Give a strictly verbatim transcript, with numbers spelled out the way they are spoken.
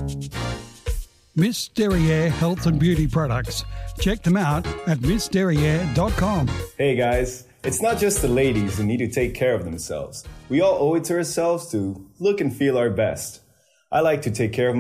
Miss Derriere Health and Beauty Products. Check them out at miss derriere dot com. Hey guys, it's not just the ladies who need to take care of themselves. We all owe it to ourselves to look and feel our best. I like to take care of